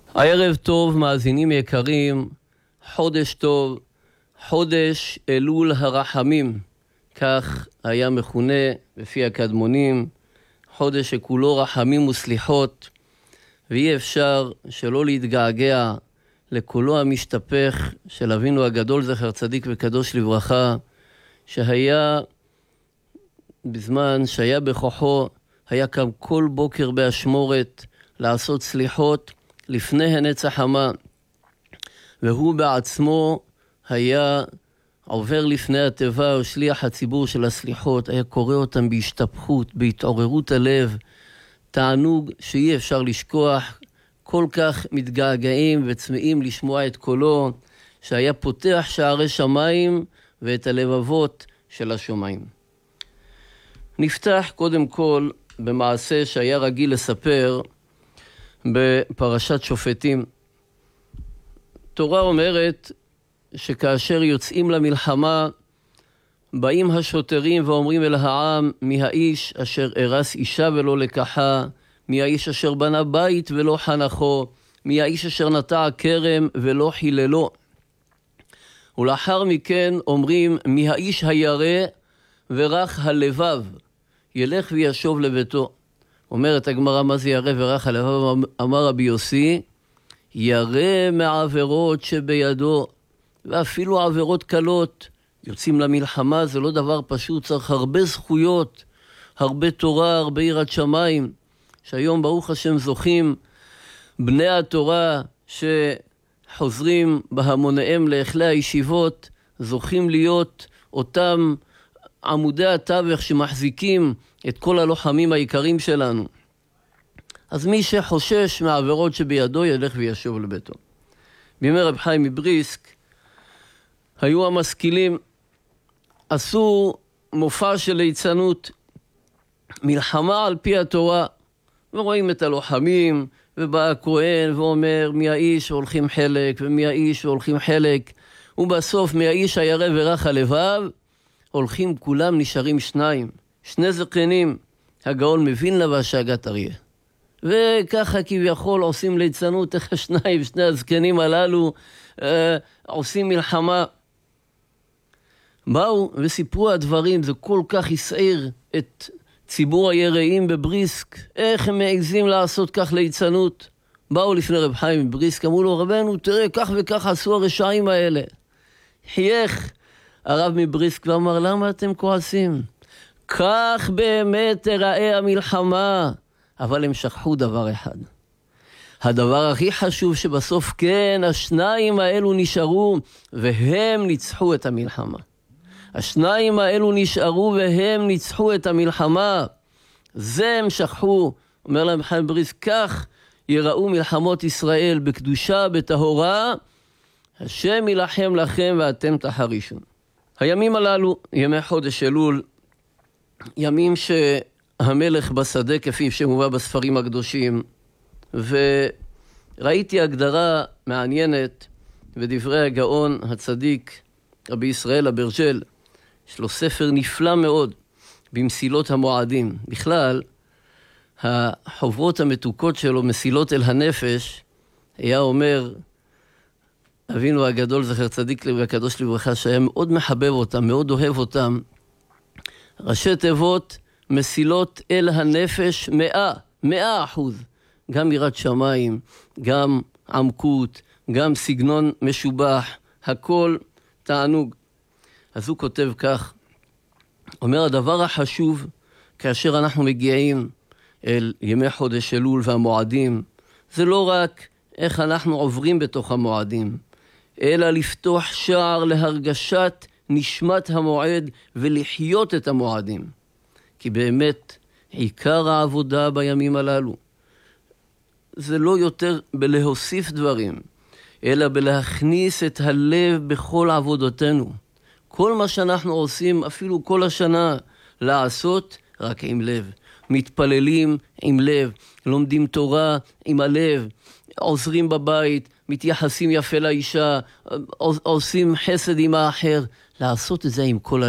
ערב טוב מאזינים יקרים, חודש טוב, חודש אלול הרחמים, כך היה מכונה בפי הקדמונים, חודש שכולו רחמים וסליחות, ואי אפשר שלא להתגעגע לקולו המשתפך של אבינו הגדול זכר צדיק וקדוש לברכה, שהיה בזמן שהיה בכוחו, היה קם כל בוקר באשמורת לעשות סליחות לפני הנץ החמה, והוא בעצמו היה עובר לפני התיבה ושליח הציבור של הסליחות, היה קורא אותם בהשתפכות, בהתעוררות הלב, תענוג שאי אפשר לשכוח, כל כך מתגעגעים וצמאים לשמוע את קולו, שהיה פותח שערי שמיים ואת הלבבות של השומעים. נפתח קודם כל במעשה שהיה רגיל לספר בפרשת שופטים. תורה אומרת שכאשר יוצאים למלחמה, באים השוטרים ואומרים אל העם, מי האיש אשר הרס אישה ולא לקחה, מי האיש אשר בנה בית ולא חנכו, מי האיש אשר נטע כרם ולא חיללו. ולאחר מכן אומרים, מי האיש הירא ורך הלבב, ילך וישוב לביתו. אומרת הגמרא, מה זה ירא ורך הלבב? אמר רבי יוסי, ירא מעבירות שבידו, ואפילו עבירות קלות. יוצאים למלחמה, זה לא דבר פשוט, צריך הרבה זכויות, הרבה תורה, הרבה יראת שמיים, שהיום ברוך השם זוכים בני התורה שחוזרים בהמוניהם לאכלי הישיבות, זוכים להיות אותם עמודי התווך שמחזיקים את כל הלוחמים העיקרים שלנו. אז מי שחושש מהעבירות שבידו ילך וישוב לביתו. בימי רב חיים מבריסק היו המשכילים, עשו מופע של ליצנות, מלחמה על פי התורה, ורואים את הלוחמים, ובא הכהן ואומר מי האיש והולכים חלק, ומי האיש והולכים חלק, ובסוף מי האיש הירא ורך הלבב, הולכים כולם נשארים שניים, שני זקנים, הגאון מווילנה והשאגת אריה. וככה כביכול עושים ליצנות, איך השניים, שני הזקנים הללו עושים מלחמה. באו וסיפרו הדברים, זה כל כך יסעיר את ציבור היראים בבריסק, איך הם מעזים לעשות כך ליצנות. באו לפני רב חיים מבריסק, אמרו לו, רבנו, תראה, כך וכך עשו הרשעים האלה. חייך הרב מבריסק ואמר, למה אתם כועסים? כך באמת תראה המלחמה. אבל הם שכחו דבר אחד. הדבר הכי חשוב שבסוף כן, השניים האלו נשארו והם ניצחו את המלחמה. השניים האלו נשארו והם ניצחו את המלחמה. זה הם שכחו. אומר להם חיים בריסק, כך יראו מלחמות ישראל בקדושה, בטהורה. השם ילחם לכם ואתם תחרישון. הימים הללו, ימי חודש אלול, ימים שהמלך בשדה כפי שמובא בספרים הקדושים, וראיתי הגדרה מעניינת בדברי הגאון הצדיק רבי ישראל אברג'ל, יש לו ספר נפלא מאוד במסילות המועדים. בכלל, החוברות המתוקות שלו, מסילות אל הנפש, היה אומר אבינו הגדול זכר צדיק וקדוש לברכה, שהיה מאוד מחבב אותם, מאוד אוהב אותם. ראשי תיבות, מסילות אל הנפש 100%. גם יראת שמיים, גם עמקות, גם סגנון משובח, הכל תענוג. אז הוא כותב כך, אומר, הדבר החשוב כאשר אנחנו מגיעים אל ימי חודש אלול והמועדים, זה לא רק איך אנחנו עוברים בתוך המועדים, אלא לפתוח שער להרגשת נשמת המועד ולחיות את המועדים. כי באמת עיקר העבודה בימים הללו זה לא יותר בלהוסיף דברים, אלא בלהכניס את הלב בכל עבודותינו. כל מה שאנחנו עושים, אפילו כל השנה, לעשות רק עם לב. מתפללים עם לב, לומדים תורה עם הלב, עוזרים בבית, מתייחסים יפה לאישה, עושים חסד עם האחר, לעשות את זה עם כל הלב.